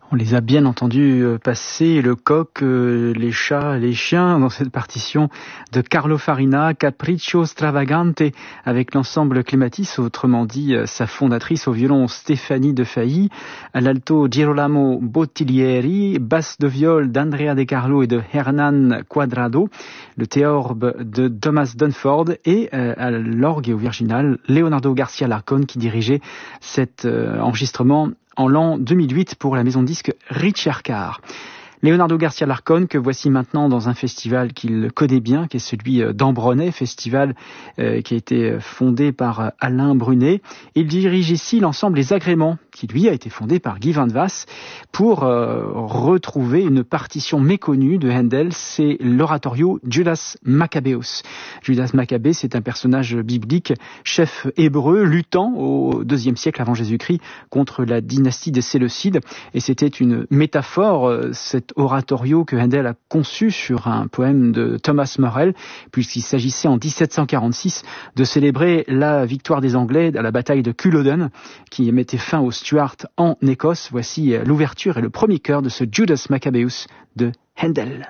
On les a bien entendus passer, le coq, les chats, les chiens, dans cette partition de Carlo Farina, Capriccio Stravagante, avec l'ensemble Clematis, autrement dit sa fondatrice, au violon Stéphanie De Failly, à l'alto Girolamo Bottiglieri, basse de viol d'Andrea De Carlo et de Hernan Quadrado, le théorbe de Thomas Dunford et à l'orgue et au virginal Leonardo Garcia Larcon qui dirigeait cet enregistrement en l'an 2008 pour la maison de disques Richard Carr. Leonardo Garcia Larcon, que voici maintenant dans un festival qu'il connaît bien, qui est celui d'Ambronay, festival qui a été fondé par Alain Brunet. Il dirige ici l'ensemble Les Agréments, qui lui a été fondé par Guy Van Vass, pour retrouver une partition méconnue de Handel, c'est l'oratorio Judas Maccabeus. Judas Maccabée, c'est un personnage biblique, chef hébreu, luttant au IIe siècle avant Jésus-Christ contre la dynastie des Séleucides, et c'était une métaphore, cet oratorio que Handel a conçu sur un poème de Thomas Morell, puisqu'il s'agissait en 1746 de célébrer la victoire des Anglais à la bataille de Culloden, qui mettait fin aux Stuarts en Écosse. Voici l'ouverture et le premier chœur de ce Judas Maccabeus de Handel.